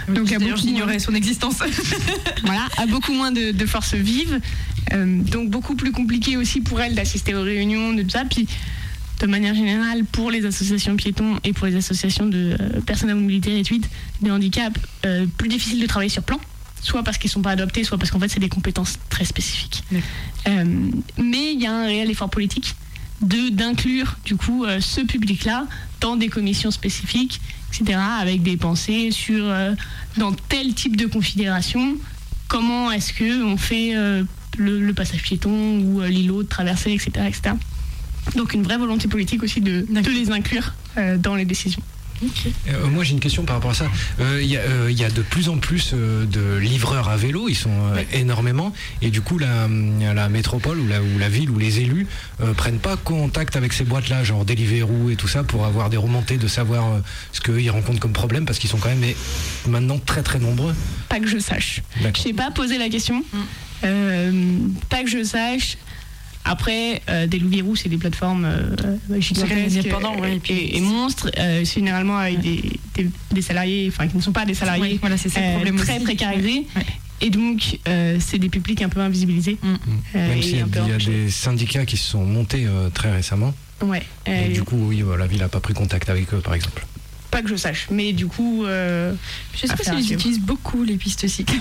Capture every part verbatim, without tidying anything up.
Donc à beaucoup ignorer son existence. Voilà, a beaucoup moins de, de force vive, euh, donc beaucoup plus compliqué aussi pour elle d'assister aux réunions, de tout ça. Puis de manière générale, pour les associations piétons et pour les associations de euh, personnes à mobilité réduite, de handicap, euh, plus difficile de travailler sur plan, soit parce qu'ils ne sont pas adoptés, soit parce qu'en fait c'est des compétences très spécifiques. Oui. Euh, mais il y a un réel effort politique de d'inclure du coup euh, ce public-là dans des commissions spécifiques, et cetera, avec des pensées sur euh, dans tel type de configuration, comment est-ce que on fait euh, le, le passage piéton ou euh, l'îlot de traversée, et cetera, et cetera. Donc une vraie volonté politique aussi de, de les inclure euh, dans les décisions. Okay. Euh, moi j'ai une question par rapport à ça. Il euh, y, euh, y a de plus en plus euh, de livreurs à vélo, ils sont euh, ouais. énormément, et du coup la, la métropole ou la, ou la ville ou les élus euh, prennent pas contact avec ces boîtes-là, genre Deliveroo et tout ça, pour avoir des remontées de savoir euh, ce qu'ils rencontrent comme problème, parce qu'ils sont quand même mais, maintenant très très nombreux. Pas que je sache. D'accord. Je sais pas poser la question. Mm. Euh, pas que je sache. Après, euh, Deliveroo, c'est des plateformes euh, gigantesques ouais, et, et, et monstres, euh, généralement avec ouais. des, des, des salariés, enfin qui ne sont pas des salariés, ouais, voilà, c'est ça le problème euh, très aussi. précarisés. Ouais. Et donc, euh, c'est des publics un peu invisibilisés. Mmh. Euh, Même s'il y a, y a des syndicats qui se sont montés euh, très récemment. Ouais. Euh, et du coup, oui, la ville n'a pas pris contact avec eux, par exemple. Pas que je sache, mais du coup... Euh, je sais pas s'ils utilisent beaucoup les pistes cyclables.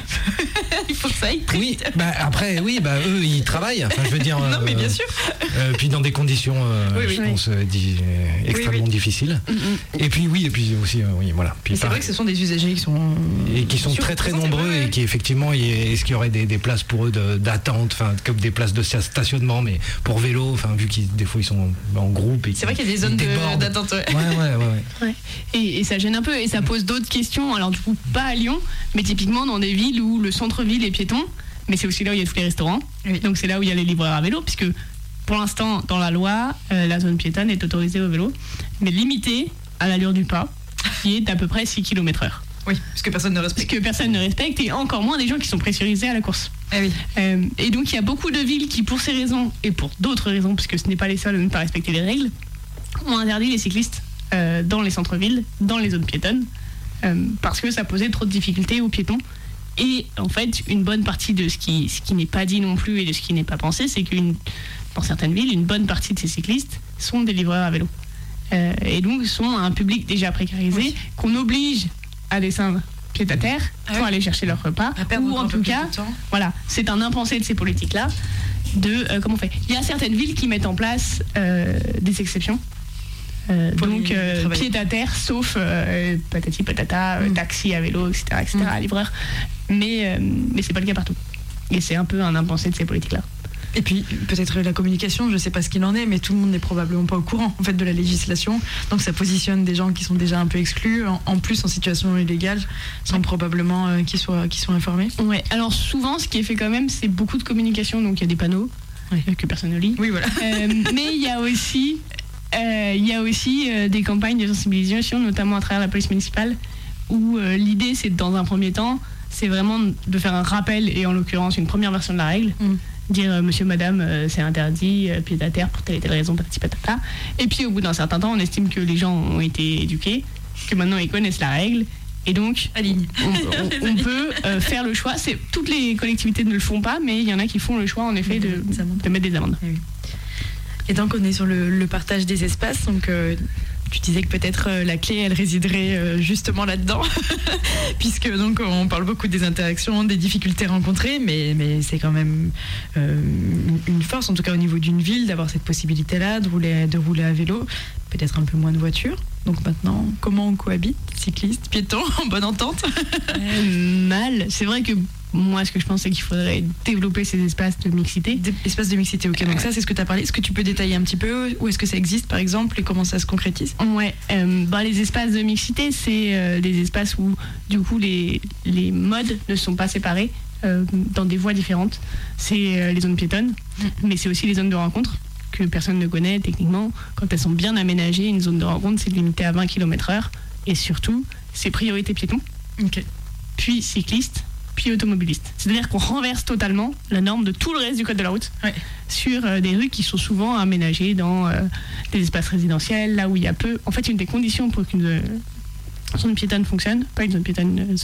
Il faut que ça aille très oui, vite. Bah après, oui, bah eux, ils travaillent, enfin, je veux dire... non, euh, mais bien sûr. Euh, puis dans des conditions, euh, oui, oui, je oui. pense, euh, di- extrêmement oui, oui. difficiles. Mm-hmm. Et puis, oui, et puis aussi, euh, oui, voilà. Puis, c'est par... vrai que ce sont des usagers qui sont... Et qui sont très, très nombreux, ouais. et qui, effectivement, y est, est-ce qu'il y aurait des, des places pour eux de, d'attente, enfin, comme des places de stationnement, mais pour vélo, enfin, vu qu'ils, des fois, ils sont en, en groupe. Et c'est vrai qu'il y a des zones de, d'attente, ouais. Ouais, ouais, ouais. ouais. ouais. Et, et ça gêne un peu. Et ça pose d'autres questions, alors du coup pas à Lyon, mais typiquement dans des villes où le centre-ville est piéton, mais c'est aussi là où il y a tous les restaurants, oui. donc c'est là où il y a les livreurs à vélo, puisque pour l'instant dans la loi, euh, la zone piétonne est autorisée au vélo, mais limitée à l'allure du pas, qui est d'à peu près six kilomètres heure. Oui, parce que personne ne respecte. Parce que personne ne respecte, et encore moins des gens qui sont pressurisés à la course. Ah oui. Euh, et donc il y a beaucoup de villes qui, pour ces raisons, et pour d'autres raisons, parce que ce n'est pas les seules à ne pas respecter les règles, ont interdit les cyclistes euh, dans les centres-villes, dans les zones piétonnes, Euh, parce que ça posait trop de difficultés aux piétons. Et en fait, une bonne partie de ce qui, ce qui n'est pas dit non plus et de ce qui n'est pas pensé, c'est que dans certaines villes, une bonne partie de ces cyclistes sont des livreurs à vélo. Euh, et donc sont un public déjà précarisé, oui. qu'on oblige à descendre pied à terre ah pour oui. aller chercher leur repas. Ou en tout cas, voilà, c'est un impensé de ces politiques-là. De, euh, comment on fait ? Il y a certaines villes qui mettent en place euh, des exceptions. Euh, donc euh, pied à terre, sauf euh, patati patata, euh, taxi à vélo, et cetera, et cetera, mm. livreur. Mais euh, mais c'est pas le cas partout. Et c'est un peu un impensé de ces politiques-là. Et puis peut-être la communication, je sais pas ce qu'il en est, mais tout le monde n'est probablement pas au courant en fait de la législation. Donc ça positionne des gens qui sont déjà un peu exclus, en, en plus en situation illégale, sans probablement euh, qu'ils soient qu'ils soient informés. Ouais. Alors souvent, ce qui est fait quand même, c'est beaucoup de communication. Donc il y a des panneaux ouais. que personne ne lit. Oui, voilà. Euh, mais il y a aussi Euh, il y a aussi euh, des campagnes de sensibilisation, notamment à travers la police municipale, où euh, l'idée, c'est dans un premier temps, c'est vraiment de faire un rappel, et en l'occurrence une première version de la règle, mm. dire euh, monsieur, madame, euh, c'est interdit, euh, pied à terre pour telle et telle raison, patati patata. Et puis au bout d'un certain temps, on estime que les gens ont été éduqués, que maintenant ils connaissent la règle, et donc on, on, on peut euh, faire le choix. C'est, toutes les collectivités ne le font pas, mais il y en a qui font le choix en effet de, de mettre des amendes. Oui. Et donc on est sur le, le partage des espaces, donc euh, tu disais que peut-être euh, la clé elle résiderait euh, justement là-dedans, puisque donc on parle beaucoup des interactions, des difficultés rencontrées, mais, mais c'est quand même euh, une force, en tout cas au niveau d'une ville, d'avoir cette possibilité-là de rouler, de rouler à vélo, peut-être un peu moins de voitures. Donc maintenant, comment on cohabite, cyclistes, piétons, en bonne entente? euh, Mal. C'est vrai que moi, ce que je pense, c'est qu'il faudrait développer ces espaces de mixité. Des espaces de mixité, ok. Donc ça, c'est ce que tu as parlé. Est-ce que tu peux détailler un petit peu où est-ce que ça existe, par exemple, et comment ça se concrétise? Ouais. Euh, bah, les espaces de mixité, c'est euh, des espaces où, du coup, les, les modes ne sont pas séparés euh, dans des voies différentes. C'est euh, les zones piétonnes, mmh. mais c'est aussi les zones de rencontre que personne ne connaît techniquement. Quand elles sont bien aménagées, une zone de rencontre, c'est limité à vingt kilomètres heure. Et surtout, c'est priorité piéton, okay. puis cycliste, puis automobiliste. C'est-à-dire qu'on renverse totalement la norme de tout le reste du code de la route ouais. sur euh, des rues qui sont souvent aménagées dans euh, des espaces résidentiels, là où il y a peu. En fait, une des conditions pour qu'une euh, zone piétonne fonctionne, pas une zone piétonne,